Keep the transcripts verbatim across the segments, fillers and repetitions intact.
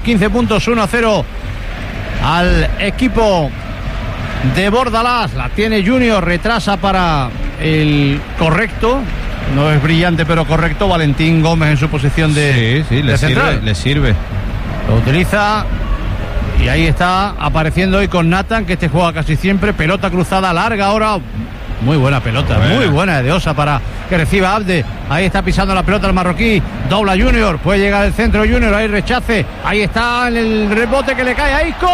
quince puntos, uno a cero al equipo de Bordalás. La tiene Junior, retrasa para el correcto, no es brillante pero correcto, Valentín Gómez en su posición de, sí, sí, le de sirve, central. le sirve. Lo utiliza y ahí está apareciendo hoy con Nathan, que este juega casi siempre. Pelota cruzada larga ahora. Muy buena pelota, buena. muy buena de Osa para que reciba Abde. Ahí está pisando la pelota el marroquí. Dobla Junior, puede llegar el centro Junior, ahí rechace. Ahí está el rebote que le cae a Isco.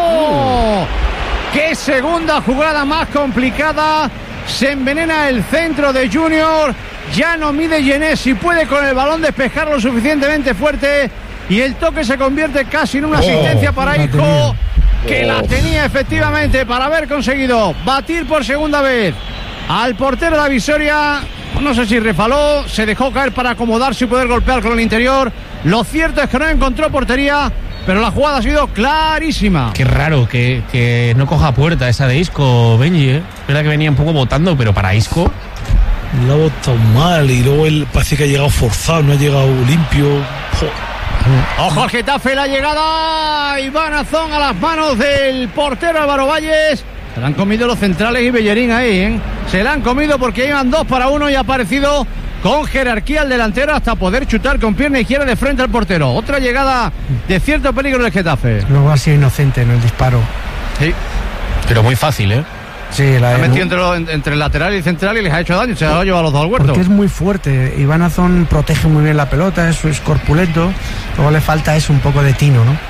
Uh. ¡Qué segunda jugada más complicada! Se envenena el centro de Junior. Ya no mide Yenés si puede con el balón despejarlo lo suficientemente fuerte. Y el toque se convierte casi en una asistencia oh, para Isco, que la tenía efectivamente para haber conseguido batir por segunda vez al portero de la Visoria. No sé si refaló, se dejó caer para acomodarse y poder golpear con el interior. Lo cierto es que no encontró portería, pero la jugada ha sido clarísima. Qué raro que, que no coja puerta esa de Isco, Benji, ¿eh? Es verdad que venía un poco botando, pero para Isco lo ha botado mal y luego él parece que ha llegado forzado, no ha llegado limpio. Joder. Ojo al Getafe, la llegada Iván Azón a las manos del portero Álvaro Valles. Se la han comido los centrales y Bellerín ahí, ¿eh? Se la han comido porque iban dos para uno y ha aparecido con jerarquía el delantero hasta poder chutar con pierna izquierda de frente al portero. Otra llegada de cierto peligro del Getafe. Luego ha sido inocente en el disparo. Sí, pero muy fácil, ¿eh? Sí, la ha metido entre, lo, entre el lateral y el central y les ha hecho daño, se ha llevado a los dos al huerto. Porque es muy fuerte. Iván Azón protege muy bien la pelota, es, es corpulento. Luego le falta eso, un poco de tino, ¿no?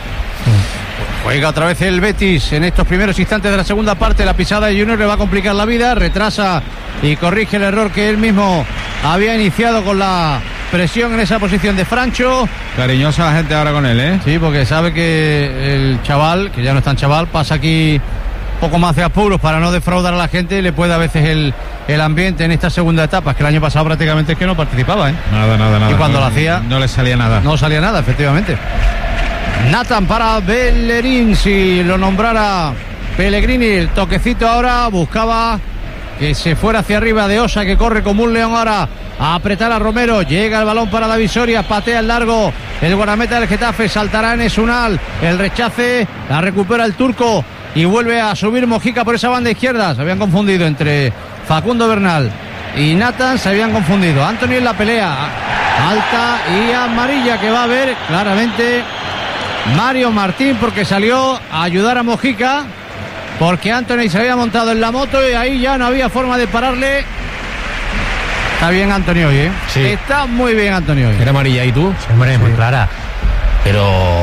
Sí. Juega otra vez el Betis en estos primeros instantes de la segunda parte. La pisada de Junior le va a complicar la vida, retrasa y corrige el error que él mismo había iniciado con la presión en esa posición de Francho. Cariñosa la gente ahora con él, ¿eh? Sí, porque sabe que el chaval, que ya no es tan chaval, pasa aquí poco más de apuros para no defraudar a la gente y le puede a veces el, el ambiente en esta segunda etapa, es que el año pasado prácticamente es que no participaba, ¿eh? Nada, nada, nada. Y cuando no, lo hacía no le salía nada. No salía nada, efectivamente. Nathan para Bellerín, si lo nombrara Pellegrini, el toquecito ahora, buscaba que se fuera hacia arriba de Osa, que corre como un león ahora a apretar a Romero. Llega el balón para la Visoria, patea el largo el guardameta del Getafe, saltará en Esunal, el rechace, la recupera el turco y vuelve a subir Mojica por esa banda izquierda. Se habían confundido entre Facundo Bernal y Nathan, se habían confundido. Anthony en la pelea, alta y amarilla que va a ver claramente Mario Martín, porque salió a ayudar a Mojica, porque Anthony se había montado en la moto y ahí ya no había forma de pararle. Está bien Anthony hoy, ¿eh? Sí. Está muy bien Anthony hoy. ¿Era amarilla y tú? Sí, hombre, sí. Muy clara. Pero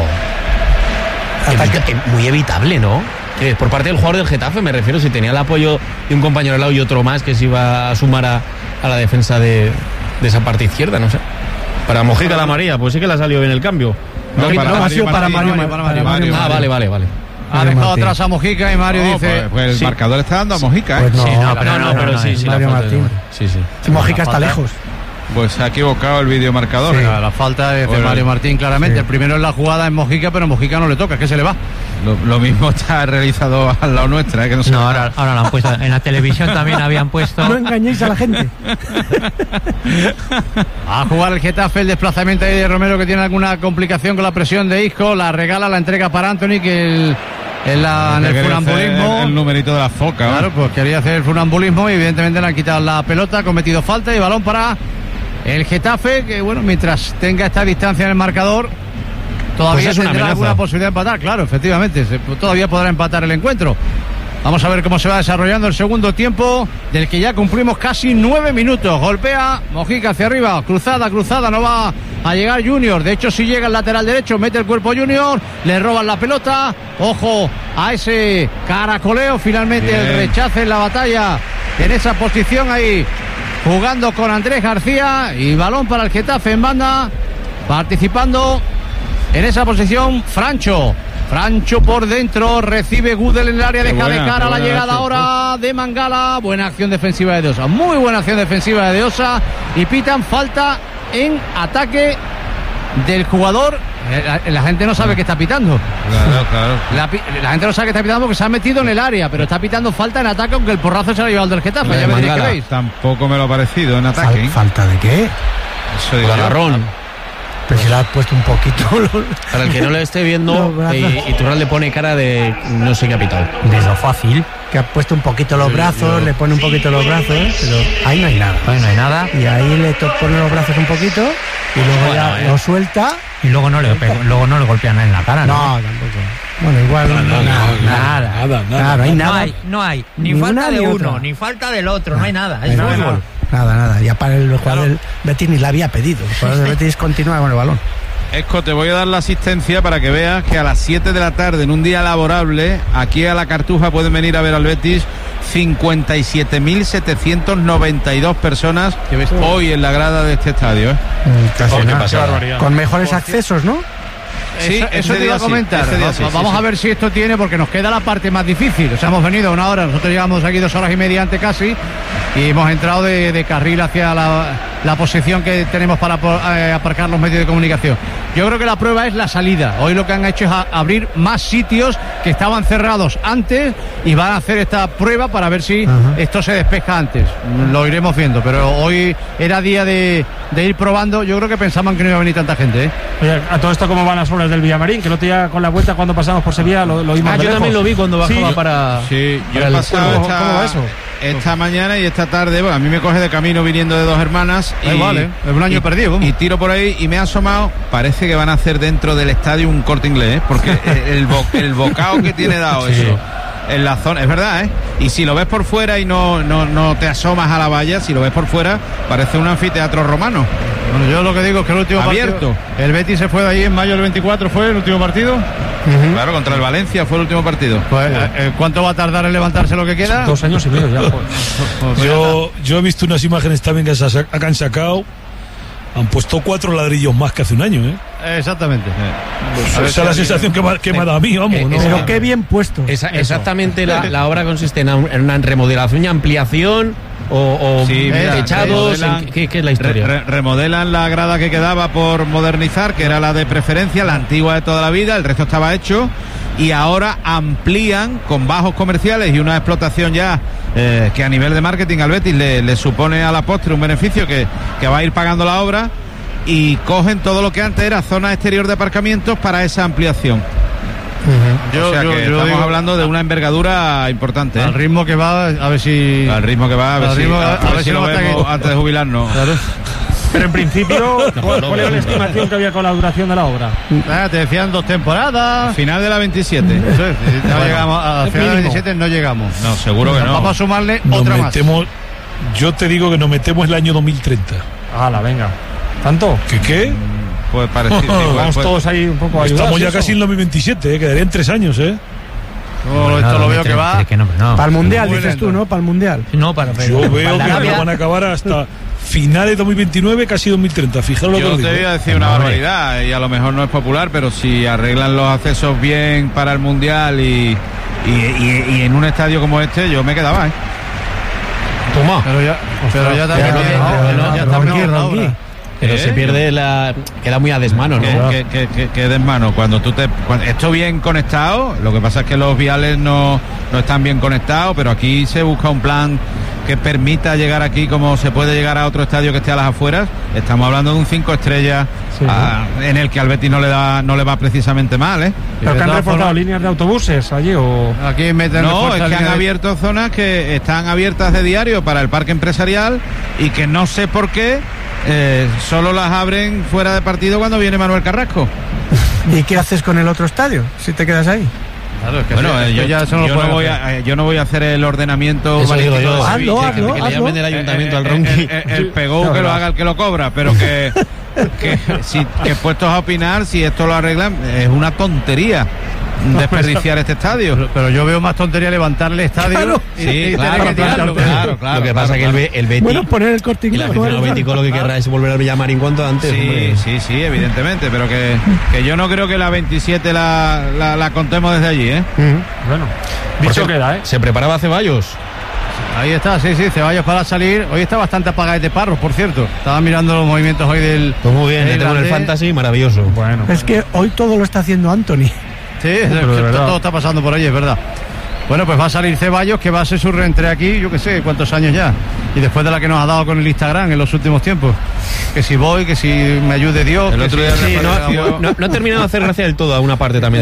Ataque. muy evitable, ¿no? Que por parte del jugador del Getafe, me refiero, si tenía el apoyo de un compañero al lado y otro más que se iba a sumar a, a la defensa de, de esa parte izquierda, no sé. Para Mojica la amarilla, pues sí que le ha salido bien el cambio. No, no, para no, Mario, ha sido para Mario, Mario, para Mario, Mario, Mario. Ah, vale, vale, vale. Ha Mario dejado Martín. atrás a Mojica y Mario No, dice... pues, pues el sí. marcador está dando a Mojica, ¿eh? Pues no, Sí, no, pero, no, no, no, pero no, sí, no, sí, Mario la falta de Martín. Sí, sí. Mojica está falta. lejos. Pues se ha equivocado el videomarcador. Sí, la falta es de Bueno, Mario Martín, claramente. sí. El primero en la jugada es Mojica, pero Mojica no le toca, es que se le va. Lo, lo mismo está realizado al lado nuestra, ¿eh? Que no, se No, ahora, ahora lo han puesto. En la televisión también habían puesto. No engañéis a la gente. A jugar el Getafe, el desplazamiento ahí de Romero, que tiene alguna complicación con la presión de Isco. La regala, la entrega para Anthony, que el, en, la, en el funambulismo. El, el numerito de la foca. Claro, ¿no? pues quería hacer el funambulismo y evidentemente le han quitado la pelota, ha cometido falta y balón para el Getafe, que bueno, mientras tenga esta distancia en el marcador, todavía Pues es una tendrá amenaza. alguna posibilidad de empatar, claro, efectivamente, se, todavía podrá empatar el encuentro. Vamos a ver cómo se va desarrollando el segundo tiempo, del que ya cumplimos casi nueve minutos. Golpea Mojica hacia arriba, cruzada, cruzada, no va a llegar Junior. De hecho, si llega el lateral derecho, mete el cuerpo Junior, le roban la pelota. Ojo a ese caracoleo, finalmente Bien. el rechace en la batalla, en esa posición ahí, jugando con Andrés García, y balón para el Getafe en banda, participando en esa posición Francho. Francho por dentro, recibe Gudel en el área, Qué deja buena, de cara qué la buena llegada acción. ahora de Mangala. Buena acción defensiva de Deosa, muy buena acción defensiva de Deosa, y pitan falta en ataque del jugador. La, la gente no sabe que está pitando. Claro, claro. La, la gente no sabe que está pitando porque se ha metido en el área, pero está pitando falta en ataque, aunque el porrazo se lo ha llevado el del Getafe. La de Ya veréis qué Mangala. veis. Tampoco me lo ha parecido en ataque. ¿eh? ¿Falta de qué? Eso digo Con yo. Agarrón. Pero si le has puesto un poquito. Para el que no lo esté viendo, eh, Iturralde pone cara de no sé qué ha pitado. De lo fácil. Que ha puesto un poquito los brazos, le pone un poquito los brazos, pero ahí no hay nada. Ahí no hay nada. Y ahí le to- pone los brazos un poquito y luego Bueno, ya eh. lo suelta. Y luego no le, pe- luego no le golpean en la cara, ¿no? No, tampoco. Bueno, igual no, nada, nada, nada, nada, nada. Nada, no hay No nada. hay, no hay ni, Ni falta una de ni uno, otra. ni falta del otro, no hay nada. Es Nada, fútbol. nada, nada. Ya para el jugador del Betis ni la había pedido. El jugador del Betis continúa con el balón. Esco, te voy a dar la asistencia para que veas que a las siete de la tarde, en un día laborable, aquí a la Cartuja pueden venir a ver al Betis cincuenta y siete mil setecientos noventa y dos personas hoy en la grada de este estadio, ¿eh? Casi Oh, qué nada. pasada. Con mejores accesos, ¿no? Sí, eso, ese eso te día iba a sí, comentar. ese día Va- sí, sí, Vamos sí. a ver si esto tiene, porque nos queda la parte más difícil. O sea, hemos venido una hora, nosotros llegamos aquí dos horas y media antes casi, y hemos entrado de, de carril hacia la, la posición que tenemos para po- eh, aparcar los medios de comunicación. Yo creo que la prueba es la salida. Hoy lo que han hecho es a- abrir más sitios que estaban cerrados antes y van a hacer esta prueba para ver si Ajá. esto se despeja antes. Lo iremos viendo, pero hoy era día de, de ir probando. Yo creo que pensaban que no iba a venir tanta gente, ¿eh? Oye, a todo esto, ¿cómo van las obras del Villamarín? Que no te con la vuelta cuando pasamos por Sevilla, lo, lo vimos Ah, de yo lejos. también lo vi cuando bajaba Sí. para. Sí, yo para he el pasado juego. esta, ¿Cómo va eso? esta mañana y esta tarde, bueno, a mí me coge de camino viniendo de Dos Hermanas Da y, igual, ¿eh? Es un año y- perdido, vamos. y tiro por ahí y me ha asomado, parece que van a hacer dentro del estadio un Corte Inglés, ¿eh? Porque el, bo- el bocado que tiene dado eso en la zona, es verdad, ¿eh? Y si lo ves por fuera y no, no, no te asomas a la valla, si lo ves por fuera, parece un anfiteatro romano. Bueno, yo lo que digo es que el último Abierto. partido, el Betis se fue de ahí en mayo del veinticuatro, ¿fue el último partido? Claro, contra el Valencia fue el último partido. Pues, eh, ¿cuánto va a tardar en levantarse lo que queda? Dos años y medio ya. joder. Pues, Yo, yo he visto unas imágenes también que, se ha- que han sacado. Han puesto cuatro ladrillos más que hace un año, ¿eh? Exactamente. Esa es la sensación que me, que me ha dado a mí, vamos. Eh, ¿no? esa- Pero qué bien puesto. Esa- exactamente la, la obra consiste en, un- en una remodelación y ampliación o, o Sí, mira, techados. remodelan- en- ¿qué, qué es la Re- historia? re- remodelan la grada que quedaba por modernizar, que era la de preferencia, la antigua de toda la vida, el resto estaba hecho, y ahora amplían con bajos comerciales y una explotación ya eh, que a nivel de marketing al Betis le, le supone a la postre un beneficio que, que va a ir pagando la obra, y cogen todo lo que antes era zona exterior de aparcamientos para esa ampliación. Yo, o sea yo- que yo estamos digo, hablando de una envergadura importante, ¿eh? al ritmo que va, a ver si... Al ritmo que va, a ver, Al si, ritmo- a, a ver ver si si lo no mata vemos que- antes de jubilarnos. Pero en principio, ¿cuál, cuál era la estimación que había con la duración de la obra? Ah, te decían dos temporadas. Final de la veintisiete. Eso es, no Bueno, llegamos, al es final del mínimo. veintisiete no llegamos. No, seguro que no. Vamos a sumarle Nos otra más. metemos, yo te digo que nos metemos el año dos mil treinta. Hala, venga. ¿Tanto? ¿Qué qué? Pues parecido. sí, pues- Vamos pues- todos ahí un poco ayudados. Estamos ya ¿eso? casi en dos mil veintisiete, ¿eh? Quedarían tres años, ¿eh? Yo esto lo veo que va. Que no, no. Para el Mundial, Muy dices lento. tú, ¿no? Para el Mundial. No, para, Yo pero- veo para que Arabia- no van a acabar hasta finales de dos mil veintinueve, casi dos mil treinta. Fijaros lo que Yo os te digo. voy a decir una barbaridad y a lo mejor no es popular, pero si arreglan los accesos bien para el Mundial y, y, y- y en un estadio como este, yo me quedaba, ¿eh? Toma. Pero ya, pero ya también. pero tiene- no, ya- no, ya está Ronqui, terminada la Ronqui. obra. Pero ¿Eh? se pierde la. Queda muy a desmano, ¿no? Que, que, que, que desmano. Cuando tú te. Cuando, esto bien conectado, lo que pasa es que los viales no, no están bien conectados, pero aquí se busca un plan que permita llegar aquí como se puede llegar a otro estadio que esté a las afueras. Estamos hablando de un cinco estrellas Sí. a- en el que al Betis no le da no le va precisamente mal, ¿eh? ¿Pero de que han todas reforzado formas- líneas de autobuses allí o...? Aquí meten No, refuerza es que línea han de- abierto zonas que están abiertas de diario para el parque empresarial y que no sé por qué eh, solo las abren fuera de partido cuando viene Manuel Carrasco. ¿Y qué haces con el otro estadio si te quedas ahí? Claro, es que Bueno, sí, eh, esto yo, ya eso no lo yo no pueden voy hacer. a, eh, yo no voy a hacer el ordenamiento Eso digo urbanístico yo. de Hazlo, Sevilla, hazlo, Que le llamen del ayuntamiento al eh, Ronqui. eh, eh, el pegou que lo haga el que lo cobra, pero que, que, si, que puestos a opinar, si esto lo arreglan, es una tontería desperdiciar este estadio. Pero, pero yo veo más tontería levantar el estadio Claro. y, Sí, y claro, tener que claro, tirarlo. claro, claro. Lo que claro, pasa es que el, claro. Be- el Betis Bueno, poner el Corte y el Inglés. aficionado bueno, bético lo que querrá es volver a Villamarín cuanto antes. Sí, hombre. sí, sí, evidentemente, pero que, que yo no creo que la veintisiete la, la, la contemos desde allí, ¿eh? Bueno, Por dicho cierto, queda, ¿eh? Se preparaba Ceballos. Ahí está, sí, sí, Ceballos para salir. Hoy está bastante apagado de Parros, por cierto. Estaba mirando los movimientos hoy del... Pues muy bien, del ya tengo en el irlandés. fantasy, maravilloso. Bueno, Es que hoy todo lo está haciendo Anthony. Sí, es pero que de verdad. todo está pasando por ahí, es verdad. Bueno, pues va a salir Ceballos, que va a ser su reentré aquí, yo qué sé, cuántos años ya. Y después de la que nos ha dado con el Instagram en los últimos tiempos. Que si voy, que si me ayude Dios. El que otro si- día Sí, me no, pareció- no, no ha terminado de hacer gracia del todo a una parte también